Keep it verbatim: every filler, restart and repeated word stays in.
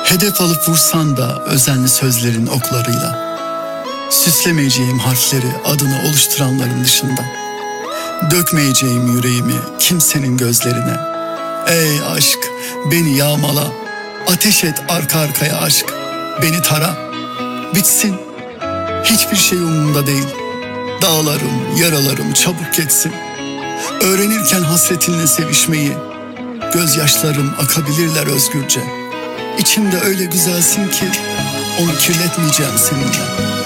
Hedef alıp vursan da özenli sözlerin oklarıyla, süslemeyeceğim harfleri adını oluşturanların dışında, dökmeyeceğim yüreğimi kimsenin gözlerine. Ey aşk, beni yağmala, ateş et arka arkaya aşk, beni tara, bitsin, hiçbir şey umurumda değil. Dağlarım, yaralarım çabuk geçsin. Öğrenirken hasretinle sevişmeyi, gözyaşlarım akabilirler özgürce. İçimde öyle güzelsin ki onu kirletmeyeceğim seninle.